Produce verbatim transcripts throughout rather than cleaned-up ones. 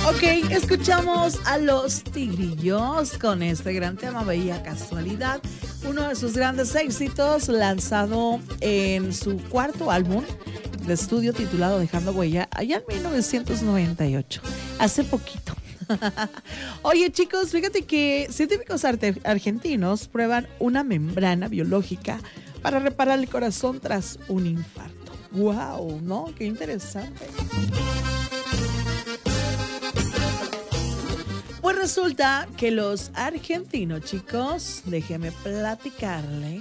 Ok, escuchamos a Los Tigrillos con este gran tema, Bella Casualidad, uno de sus grandes éxitos lanzado en su cuarto álbum de estudio titulado Dejando Huella, allá en mil novecientos noventa y ocho, hace poquito. Oye chicos, fíjate que científicos argentinos prueban una membrana biológica para reparar el corazón tras un infarto. ¡Wow! ¿No? ¡Qué interesante! Pues resulta que los argentinos, chicos, déjeme platicarle.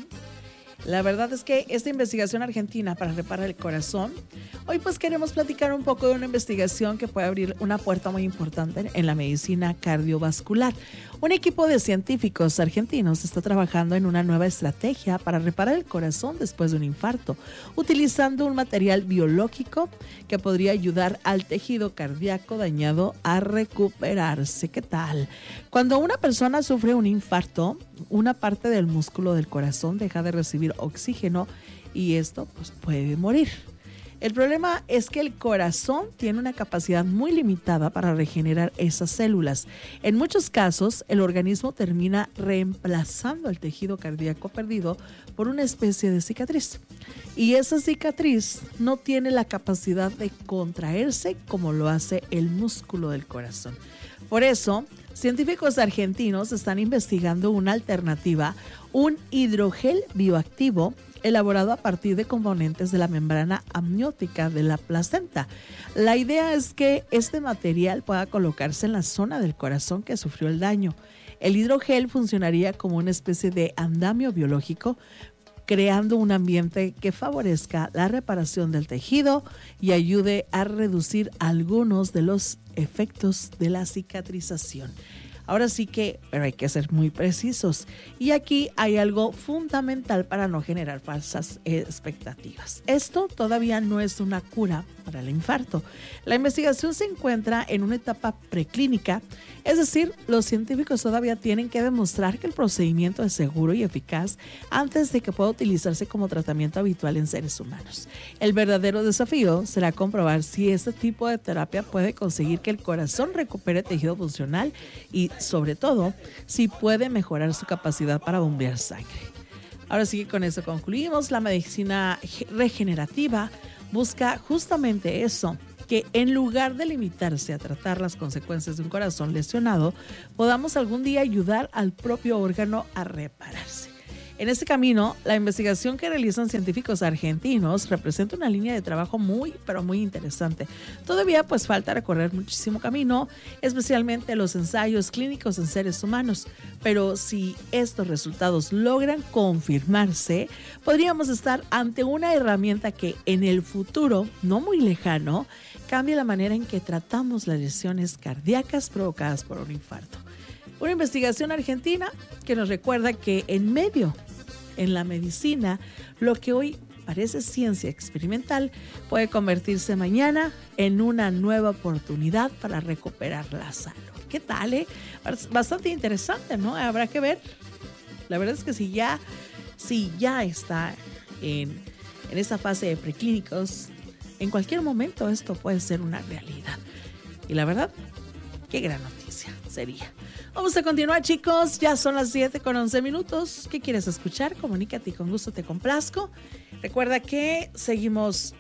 La verdad es que esta investigación argentina para reparar el corazón, hoy pues queremos platicar un poco de una investigación que puede abrir una puerta muy importante en la medicina cardiovascular. Un equipo de científicos argentinos está trabajando en una nueva estrategia para reparar el corazón después de un infarto, utilizando un material biológico que podría ayudar al tejido cardíaco dañado a recuperarse. ¿Qué tal? Cuando una persona sufre un infarto, una parte del músculo del corazón deja de recibir oxígeno y esto pues puede morir. El problema es que el corazón tiene una capacidad muy limitada para regenerar esas células. En muchos casos, el organismo termina reemplazando el tejido cardíaco perdido por una especie de cicatriz. Y esa cicatriz no tiene la capacidad de contraerse como lo hace el músculo del corazón. Por eso, científicos argentinos están investigando una alternativa, un hidrogel bioactivo elaborado a partir de componentes de la membrana amniótica de la placenta. La idea es que este material pueda colocarse en la zona del corazón que sufrió el daño. El hidrogel funcionaría como una especie de andamio biológico, creando un ambiente que favorezca la reparación del tejido y ayude a reducir algunos de los efectos de la cicatrización. Ahora sí que, pero hay que ser muy precisos. Y aquí hay algo fundamental para no generar falsas expectativas. Esto todavía no es una cura para el infarto. La investigación se encuentra en una etapa preclínica, es decir, los científicos todavía tienen que demostrar que el procedimiento es seguro y eficaz antes de que pueda utilizarse como tratamiento habitual en seres humanos. El verdadero desafío será comprobar si este tipo de terapia puede conseguir que el corazón recupere tejido funcional y, sobre todo, si puede mejorar su capacidad para bombear sangre. Ahora sí que con eso concluimos. La medicina regenerativa busca justamente eso, que en lugar de limitarse a tratar las consecuencias de un corazón lesionado, podamos algún día ayudar al propio órgano a repararse. En este camino, la investigación que realizan científicos argentinos representa una línea de trabajo muy, pero muy interesante. Todavía pues falta recorrer muchísimo camino, especialmente los ensayos clínicos en seres humanos. Pero si estos resultados logran confirmarse, podríamos estar ante una herramienta que en el futuro, no muy lejano, cambie la manera en que tratamos las lesiones cardíacas provocadas por un infarto. Una investigación argentina que nos recuerda que en medio, en la medicina, lo que hoy parece ciencia experimental puede convertirse mañana en una nueva oportunidad para recuperar la salud. ¿Qué tal, eh? Bastante interesante, ¿no? Habrá que ver. La verdad es que si ya, si ya está en, en esa fase de preclínicos, en cualquier momento esto puede ser una realidad. Y la verdad, qué gran noticia sería. Vamos a continuar, chicos. Ya son las siete con once minutos. ¿Qué quieres escuchar? Comunícate y con gusto te complazco. Recuerda que seguimos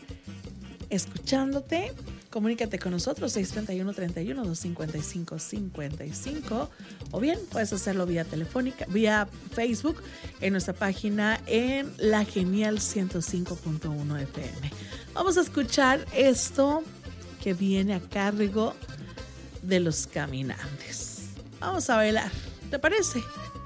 escuchándote. Comunícate con nosotros, seis tres uno, tres uno, dos cinco cinco, cinco cinco. O bien, puedes hacerlo vía telefónica, vía Facebook, en nuestra página en La Genial ciento cinco punto uno F M. Vamos a escuchar esto que viene a cargo de Los Caminantes. Vamos a bailar, ¿te parece?